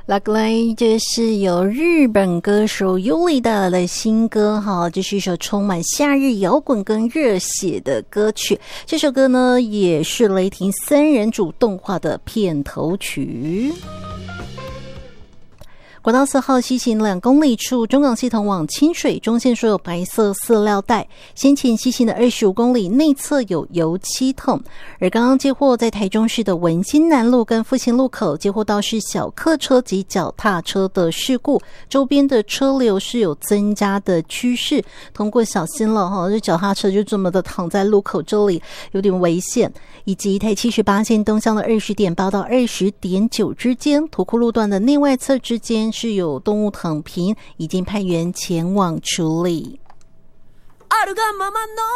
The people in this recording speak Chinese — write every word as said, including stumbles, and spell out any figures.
来来，这是由日本歌手 Yuri 带来的新歌哈，这是一首充满夏日摇滚跟热血的歌曲。这首歌呢，也是雷霆三人组动画的片头曲。国道四号西行两公里处，中港系统往清水中线说有白色饲料袋，先前西行的二十五公里内侧有油漆桶。而刚刚接获在台中市的文心南路跟复兴路口接获到是小客车及脚踏车的事故，周边的车流是有增加的趋势，通过小心了哈，这脚踏车就这么的躺在路口这里，有点危险。以及台七十八线东向的二十点八到二十点九之间，土库路段的内外侧之间是有动物躺平，已经派员前往处理。